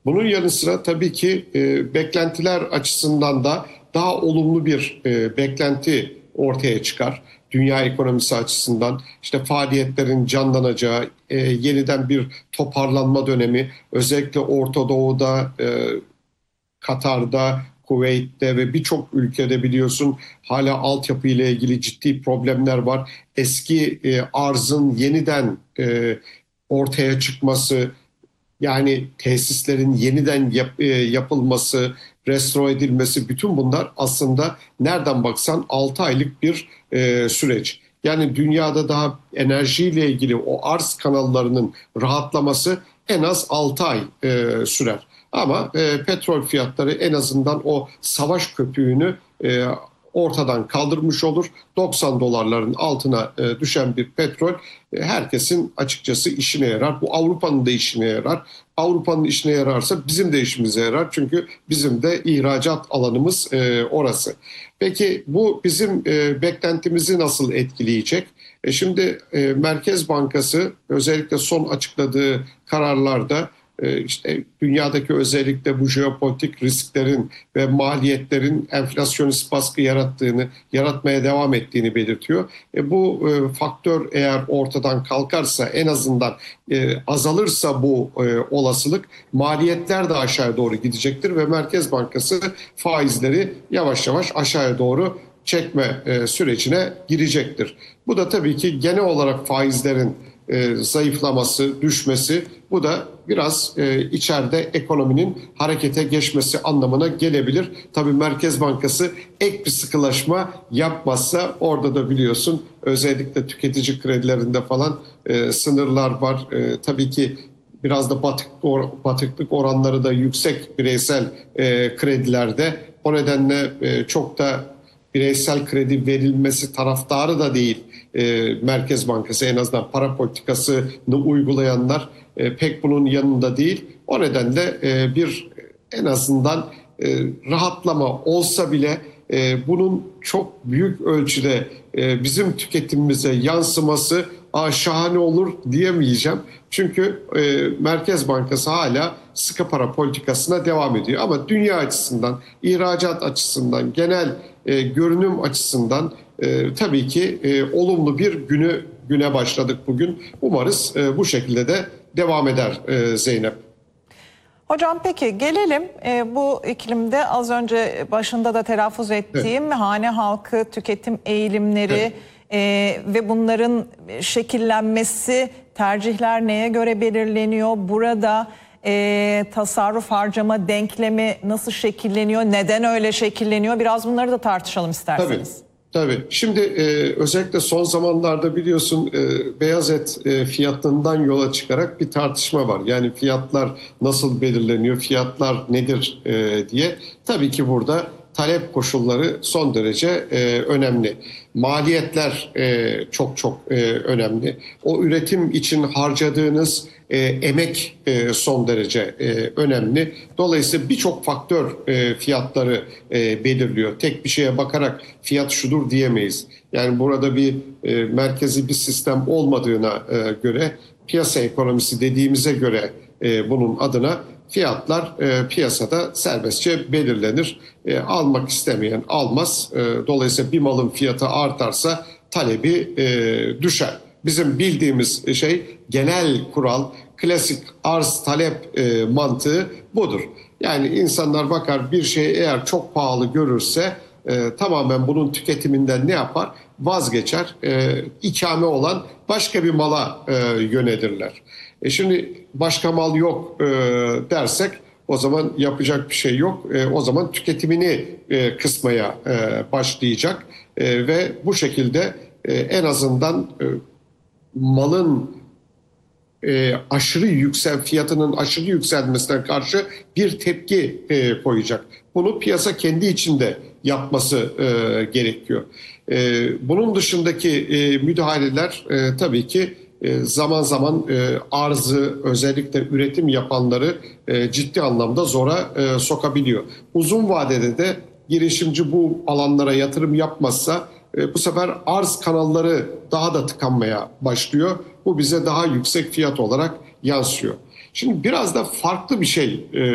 Bunun yanı sıra tabii ki beklentiler açısından da daha olumlu bir beklenti ortaya çıkar. Dünya ekonomisi açısından işte faaliyetlerin canlanacağı, yeniden bir toparlanma dönemi, özellikle Orta Doğu'da, Katar'da, Kuveyt'te ve birçok ülkede biliyorsun hala altyapı ile ilgili ciddi problemler var. Eski arzın yeniden ortaya çıkması, yani tesislerin yeniden yapılması, restore edilmesi, bütün bunlar aslında nereden baksan 6 aylık bir süreç. Yani dünyada daha enerjiyle ilgili o arz kanallarının rahatlaması en az 6 ay sürer. Ama petrol fiyatları en azından o savaş köpüğünü ortadan kaldırmış olur. 90 dolarların altına düşen bir petrol herkesin açıkçası işine yarar. Bu Avrupa'nın da işine yarar. Avrupa'nın işine yararsa bizim de işimize yarar. Çünkü bizim de ihracat alanımız orası. Peki bu bizim beklentimizi nasıl etkileyecek? Şimdi Merkez Bankası özellikle son açıkladığı kararlarda işte dünyadaki özellikle bu jeopolitik risklerin ve maliyetlerin enflasyonist baskı yaratmaya devam ettiğini belirtiyor. Bu faktör eğer ortadan kalkarsa, en azından azalırsa bu olasılık, maliyetler de aşağıya doğru gidecektir ve Merkez Bankası faizleri yavaş yavaş aşağıya doğru çekme sürecine girecektir. Bu da tabii ki genel olarak faizlerin zayıflaması, düşmesi, bu da biraz içeride ekonominin harekete geçmesi anlamına gelebilir. Tabii Merkez Bankası ek bir sıkılaşma yapmazsa, orada da biliyorsun özellikle tüketici kredilerinde falan sınırlar var. Tabii ki biraz da batıklık oranları da yüksek bireysel kredilerde. O nedenle çok da bireysel kredi verilmesi taraftarı da değil Merkez Bankası, en azından para politikasını uygulayanlar pek bunun yanında değil. O nedenle bir en azından rahatlama olsa bile bunun çok büyük ölçüde bizim tüketimimize yansıması şahane olur diyemeyeceğim. Çünkü Merkez Bankası hala sıkı para politikasına devam ediyor. Ama dünya açısından, ihracat açısından, genel görünüm açısından tabii ki olumlu bir güne başladık bugün. Umarız bu şekilde de devam eder Zeynep. Hocam peki gelelim bu iklimde az önce başında da telaffuz ettiğim, evet, hane halkı tüketim eğilimleri, evet, ve bunların şekillenmesi, tercihler neye göre belirleniyor? Burada tasarruf harcama denklemi nasıl şekilleniyor? Neden öyle şekilleniyor? Biraz bunları da tartışalım isterseniz. Tabii. Şimdi özellikle son zamanlarda biliyorsun beyaz et fiyatlarından yola çıkarak bir tartışma var. Yani fiyatlar nasıl belirleniyor, fiyatlar nedir diye. Tabii ki burada talep koşulları son derece önemli. Maliyetler çok önemli. O üretim için harcadığınız emek son derece önemli. Dolayısıyla birçok faktör fiyatları belirliyor. Tek bir şeye bakarak fiyat şudur diyemeyiz. Yani burada bir merkezi bir sistem olmadığına göre, piyasa ekonomisi dediğimize göre bunun adına fiyatlar piyasada serbestçe belirlenir. Almak istemeyen almaz. Dolayısıyla bir malın fiyatı artarsa talebi düşer. Bizim bildiğimiz şey, genel kural, klasik arz talep mantığı budur. Yani insanlar bakar, bir şeyi eğer çok pahalı görürse tamamen bunun tüketiminden ne yapar? Vazgeçer. İkame olan başka bir mala yönelirler. Şimdi başka mal yok dersek, o zaman yapacak bir şey yok. O zaman tüketimini kısmaya başlayacak ve bu şekilde en azından malın fiyatının aşırı yükselmesine karşı bir tepki koyacak. Bunu piyasa kendi içinde yapması gerekiyor. Bunun dışındaki müdahaleler tabii ki zaman zaman arzı, özellikle üretim yapanları ciddi anlamda zora sokabiliyor. Uzun vadede de girişimci bu alanlara yatırım yapmazsa bu sefer arz kanalları daha da tıkanmaya başlıyor. Bu bize daha yüksek fiyat olarak yansıyor. Şimdi biraz da farklı bir şey